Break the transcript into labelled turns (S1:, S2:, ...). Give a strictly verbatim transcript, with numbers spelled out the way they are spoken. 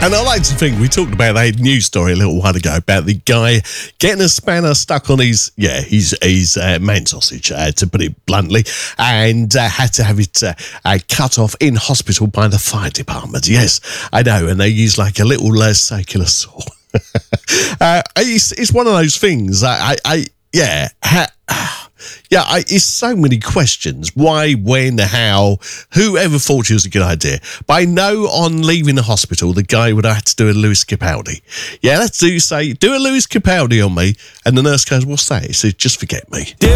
S1: And I like to think we talked about that news story a little while ago about the guy getting a spanner stuck on his, yeah, his, his uh, man sausage, uh, to put it bluntly, and uh, had to have it uh, uh, cut off in hospital by the fire department. Yes, I know, and they use like a little uh, circular saw. uh, it's, it's one of those things. I, I, I yeah, ha, yeah. I, it's so many questions. Why, when, how? Whoever thought it was a good idea? But I know on leaving the hospital, the guy would have had to do a Lewis Capaldi. Yeah, let's do say do a Lewis Capaldi on me, and the nurse goes, "What's that?" He says, "Just forget me."